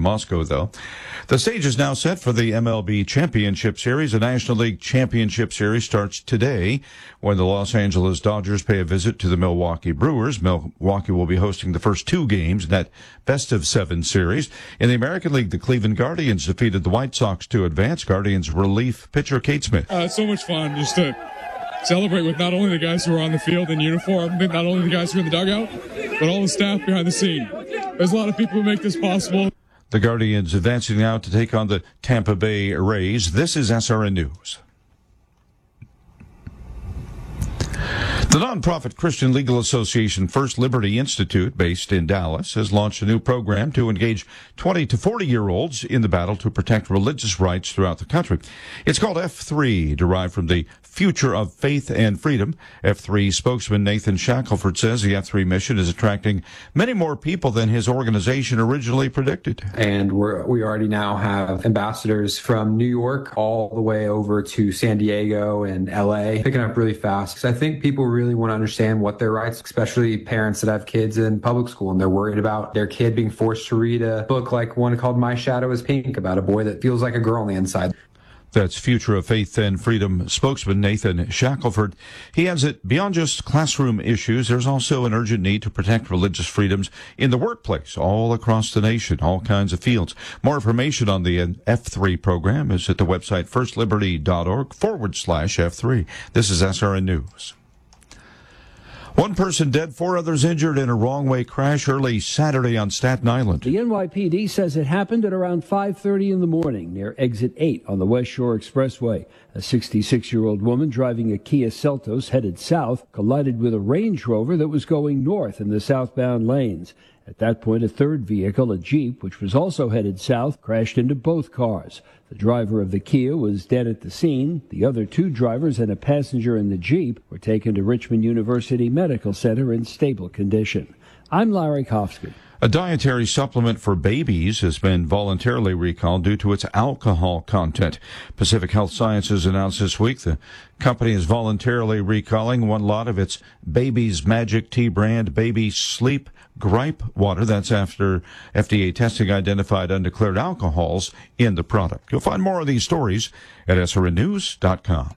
from Moscow, though. The stage is now set for the MLB Championship Series. The National League Championship Series starts today when the Los Angeles Dodgers pay a visit to the Milwaukee Brewers. Milwaukee will be hosting the first two games in that best-of-7 series. In the American League, the Cleveland Guardians defeated the White Sox to advance. Guardians relief pitcher Kate Smith. It's so much fun just to celebrate with not only the guys who are on the field in uniform, not only the guys who are in the dugout, but all the staff behind the scene. There's a lot of people who make this possible. The Guardians advancing now to take on the Tampa Bay Rays. This is SRN News. The nonprofit Christian Legal Association First Liberty Institute, based in Dallas, has launched a new program to engage 20 to 40-year-olds in the battle to protect religious rights throughout the country. It's called F3, derived from the Future of Faith and Freedom. F3 spokesman Nathan Shackelford says the F3 mission is attracting many more people than his organization originally predicted. And we already now have ambassadors from New York all the way over to San Diego and LA, picking up really fast. Because I think people really want to understand what their rights, especially parents that have kids in public school and they're worried about their kid being forced to read a book like one called My Shadow is Pink about a boy that feels like a girl on the inside. That's Future of Faith and Freedom spokesman Nathan Shackelford. He adds that beyond just classroom issues, there's also an urgent need to protect religious freedoms in the workplace all across the nation, all kinds of fields. More information on the F3 program is at the website firstliberty.org/F3. This is SRN News. One person dead, 4 others injured in a wrong-way crash early Saturday on Staten Island. The NYPD says it happened at around 5:30 in the morning near Exit 8 on the West Shore Expressway. A 66-year-old woman driving a Kia Seltos headed south collided with a Range Rover that was going north in the southbound lanes. At that point, a third vehicle, a Jeep, which was also headed south, crashed into both cars. The driver of the Kia was dead at the scene. The other 2 drivers and a passenger in the Jeep were taken to Richmond University Medical Center in stable condition. I'm Larry Kofsky. A dietary supplement for babies has been voluntarily recalled due to its alcohol content. Pacific Health Sciences announced this week the company is voluntarily recalling one lot of its Baby's Magic Tea brand Baby Sleep Gripe water. That's after FDA testing identified undeclared alcohols in the product. You'll find more of these stories at srnnews.com.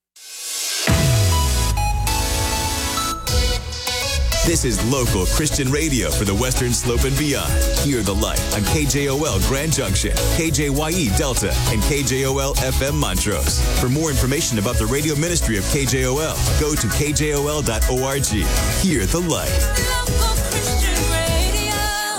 This is local Christian radio for the Western Slope and beyond. Hear the light on KJOL Grand Junction, KJYE Delta, and KJOL FM Montrose. For more information about the radio ministry of KJOL, go to kjol.org. Hear the light. Local Christian radio,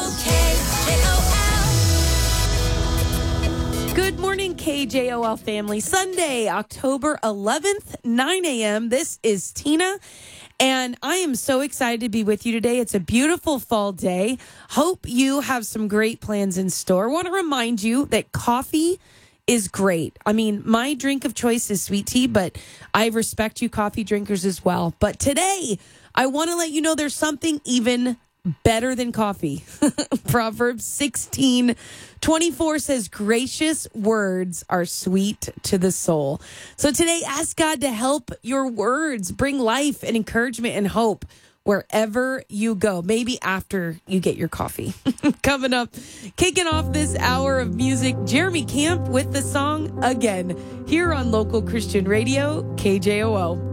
KJOL. Good morning, KJOL family. Sunday, October 11th, 9 a.m. This is Tina. And I am so excited to be with you today. It's a beautiful fall day. Hope you have some great plans in store. I want to remind you that coffee is great. I mean, my drink of choice is sweet tea, but I respect you coffee drinkers as well. But today, I want to let you know there's something even better than coffee. Proverbs 16:24 says, gracious words are sweet to the soul. So today, ask God to help your words bring life and encouragement and hope wherever you go, maybe after you get your coffee. Coming up, kicking off this hour of music, Jeremy Camp with the song Again, here on Local Christian Radio, KJOL.